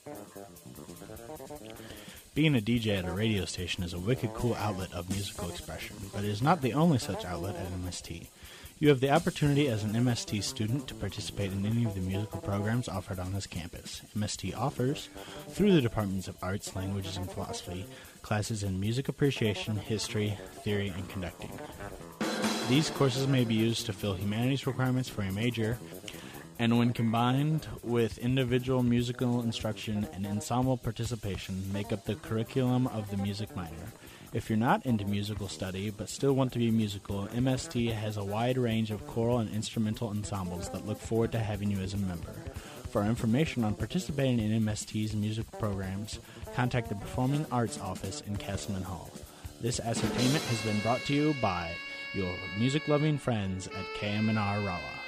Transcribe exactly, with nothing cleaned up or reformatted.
Being a D J at a radio station is a wicked cool outlet of musical expression, but it is not the only such outlet at M S T. You have the opportunity as an M S T student to participate in any of the musical programs offered on this campus. M S T offers, through the Departments of Arts, Languages, and Philosophy, classes in music appreciation, history, theory, and conducting. These courses may be used to fill humanities requirements for a major, and when combined with individual musical instruction and ensemble participation, make up the curriculum of the music minor. If you're not into musical study but still want to be musical, M S T has a wide range of choral and instrumental ensembles that look forward to having you as a member. For information on participating in M S T's music programs, contact the Performing Arts Office in Castleman Hall. This ascertainment has been brought to you by your music-loving friends at K M N R Rolla.